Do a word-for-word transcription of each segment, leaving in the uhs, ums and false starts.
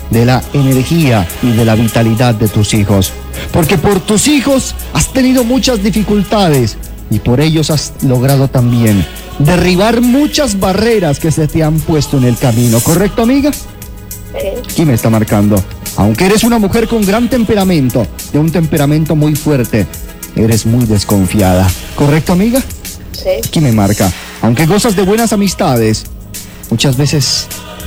de la energía y de la vitalidad de tus hijos. Porque por tus hijos has tenido muchas dificultades y por ellos has logrado también derribar muchas barreras que se te han puesto en el camino. ¿Correcto, amiga? Sí. ¿Quién me está marcando? Aunque eres una mujer con gran temperamento, de un temperamento muy fuerte, eres muy desconfiada. ¿Correcto, amiga? Sí. ¿Quién me marca? Aunque gozas de buenas amistades, muchas veces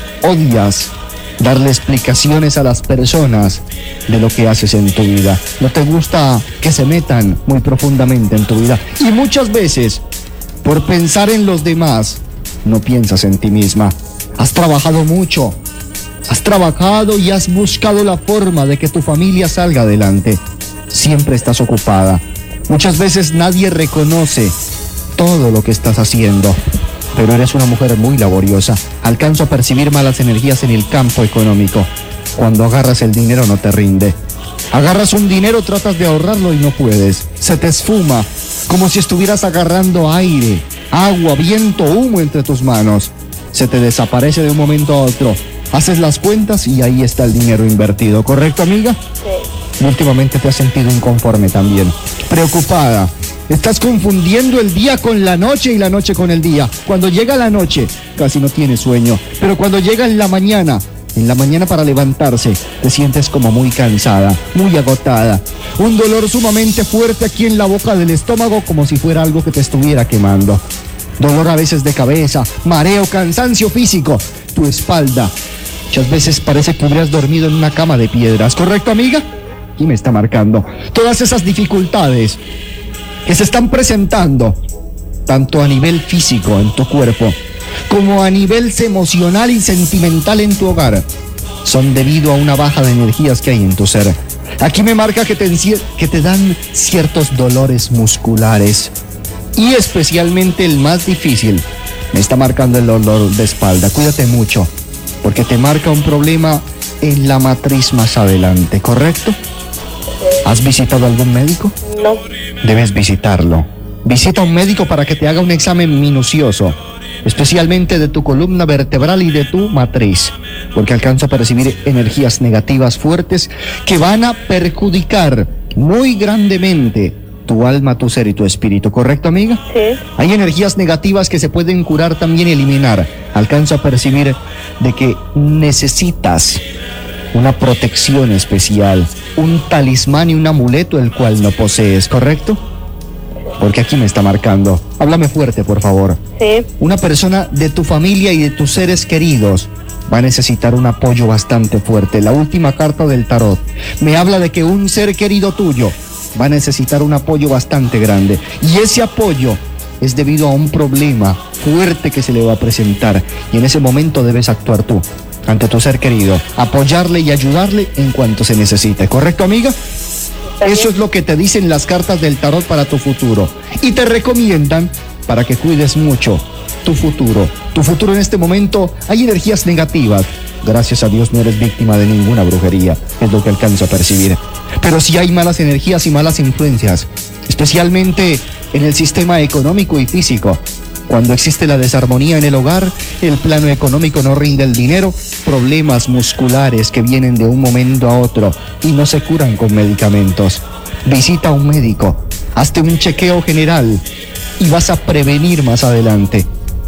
odias darle explicaciones a las personas de lo que haces en tu vida. No te gusta que se metan muy profundamente en tu vida. Y muchas veces, por pensar en los demás, no piensas en ti misma. Has trabajado mucho. Has trabajado y has buscado la forma de que tu familia salga adelante. Siempre estás ocupada. Muchas veces nadie reconoce todo lo que estás haciendo. Pero eres una mujer muy laboriosa. Alcanzo a percibir malas energías en el campo económico. Cuando agarras el dinero no te rinde. Agarras un dinero, tratas de ahorrarlo y no puedes. Se te esfuma, como si estuvieras agarrando aire, agua, viento, humo entre tus manos. Se te desaparece de un momento a otro. Haces las cuentas y ahí está el dinero invertido. ¿Correcto, amiga? Sí. Últimamente te has sentido inconforme también. Preocupada. Estás confundiendo el día con la noche y la noche con el día. Cuando llega la noche, casi no tienes sueño. Pero cuando llega en la mañana, en la mañana para levantarse, te sientes como muy cansada, muy agotada. Un dolor sumamente fuerte aquí en la boca del estómago, como si fuera algo que te estuviera quemando. Dolor a veces de cabeza, mareo, cansancio físico. Tu espalda. Muchas veces parece que hubieras dormido en una cama de piedras. ¿Correcto, amiga? Y me está marcando. Todas esas dificultades que se están presentando, tanto a nivel físico en tu cuerpo, como a nivel emocional y sentimental en tu hogar, son debido a una baja de energías que hay en tu ser. Aquí me marca que te, que te dan ciertos dolores musculares, y especialmente el más difícil, me está marcando el dolor de espalda. Cuídate mucho, porque te marca un problema en la matriz más adelante, ¿correcto? ¿Has visitado algún médico? No. Debes visitarlo. Visita a un médico para que te haga un examen minucioso, especialmente de tu columna vertebral y de tu matriz, porque alcanzo a percibir energías negativas fuertes que van a perjudicar muy grandemente tu alma, tu ser y tu espíritu. ¿Correcto, amiga? Sí. Hay energías negativas que se pueden curar también y eliminar. Alcanzo a percibir de que necesitas una protección especial, un talismán y un amuleto el cual no posees, ¿correcto? Porque aquí me está marcando. Háblame fuerte, por favor. Sí. Una persona de tu familia y de tus seres queridos va a necesitar un apoyo bastante fuerte. La última carta del tarot me habla de que un ser querido tuyo va a necesitar un apoyo bastante grande. Y ese apoyo es debido a un problema fuerte que se le va a presentar. Y en ese momento debes actuar tú ante tu ser querido, apoyarle y ayudarle en cuanto se necesite. ¿Correcto, amiga? Eso es lo que te dicen las cartas del tarot para tu futuro. Y te recomiendan para que cuides mucho tu futuro. Tu futuro en este momento hay energías negativas. Gracias a Dios no eres víctima de ninguna brujería, es lo que alcanzo a percibir. Pero sí hay malas energías y malas influencias, especialmente en el sistema económico y físico. Cuando existe la desarmonía en el hogar, el plano económico no rinde el dinero, problemas musculares que vienen de un momento a otro y no se curan con medicamentos. Visita a un médico, hazte un chequeo general y vas a prevenir más adelante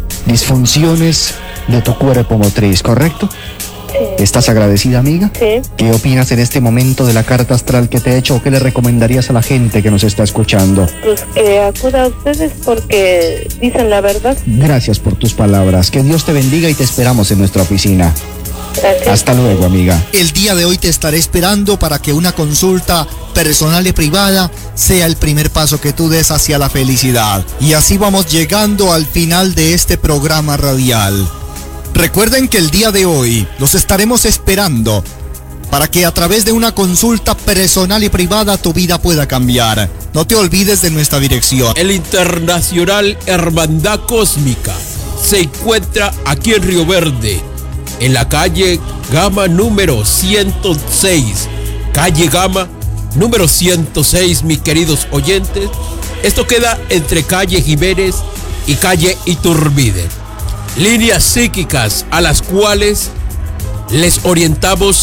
disfunciones de tu cuerpo motriz, ¿correcto? Sí. ¿Estás agradecida, amiga? Sí. ¿Qué opinas en este momento de la carta astral que te he hecho o qué le recomendarías a la gente que nos está escuchando? Pues que acuda a ustedes porque dicen la verdad. Gracias por tus palabras. Que Dios te bendiga y te esperamos en nuestra oficina. Gracias. Hasta luego, amiga. El día de hoy te estaré esperando para que una consulta personal y privada sea el primer paso que tú des hacia la felicidad. Y así vamos llegando al final de este programa radial. Recuerden que el día de hoy los estaremos esperando para que a través de una consulta personal y privada tu vida pueda cambiar. No te olvides de nuestra dirección. El Internacional Hermandad Cósmica se encuentra aquí en Río Verde, en la calle Gama número ciento seis. Calle Gama número ciento seis, mis queridos oyentes. Esto queda entre calle Jiménez y calle Iturbide. Líneas psíquicas a las cuales les orientamos